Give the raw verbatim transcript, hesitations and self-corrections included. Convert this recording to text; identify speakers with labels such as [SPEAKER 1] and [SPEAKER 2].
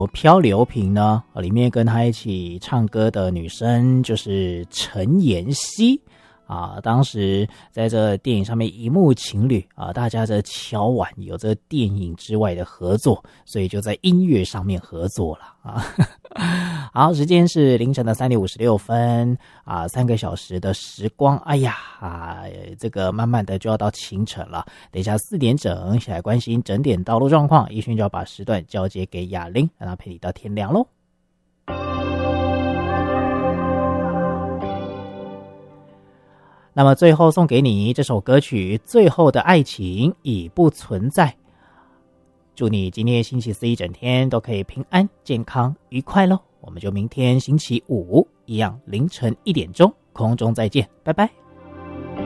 [SPEAKER 1] 漂流瓶呢，里面跟他一起唱歌的女生就是陈妍希啊。当时在这电影上面一幕情侣啊，大家这敲碗有这电影之外的合作，所以就在音乐上面合作了啊。好，时间是凌晨的三点五十六分啊，三个小时的时光，哎呀啊，这个慢慢的就要到清晨了。等一下四点整，一起来关心整点道路状况。一迅就要把时段交接给雅玲，让她陪你到天亮喽。那么最后送给你这首歌曲《最后的爱情已不存在》。祝你今天星期四一整天都可以平安、健康、愉快咯。我们就明天星期五一样凌晨一点钟空中再见，拜拜。